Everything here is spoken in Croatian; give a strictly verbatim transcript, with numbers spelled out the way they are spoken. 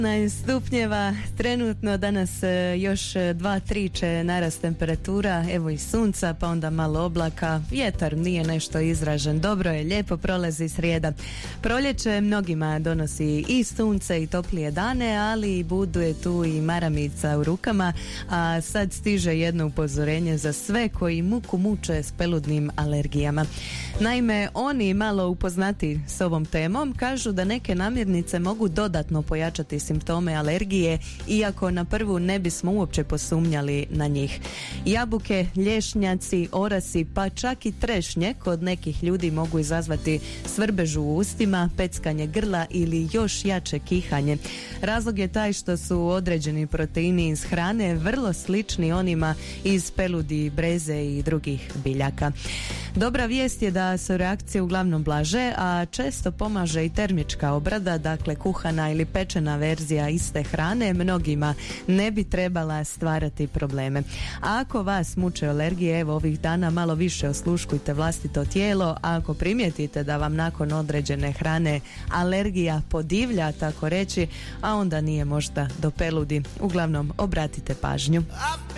osamnaest stupnjeva, trenutno danas e, još dva tri će narast temperatura, evo i sunca, pa onda malo oblaka, vjetar nije nešto izražen, dobro je, lijepo prolazi srijeda. Proljeće mnogima donosi i sunce i toplije dane, ali buduje tu i maramica u rukama, a sad stiže jedno upozorenje za sve koji muku muče s peludnim alergijama. Naime, oni malo upoznati s ovom temom kažu da neke namirnice mogu dodatno pojačati simptome alergije, iako na prvu ne bismo uopće posumnjali na njih. Jabuke, lješnjaci, orasi, pa čak i trešnje kod nekih ljudi mogu izazvati svrbežu u ustima, peckanje grla ili još jače kihanje. Razlog je taj što su određeni proteini iz hrane vrlo slični onima iz peludi, breze i drugih biljaka. Dobra vijest je da su reakcije uglavnom blaže, a često pomaže i termička obrada, dakle kuhana ili pečena verzija iste hrane mnogima ne bi trebala stvarati probleme. A ako vas muče alergije, evo ovih dana malo više osluškujte vlastito tijelo, a ako primijetite da vam nakon određene hrane alergija podivlja, tako reći, a onda nije možda do peludi, uglavnom obratite pažnju.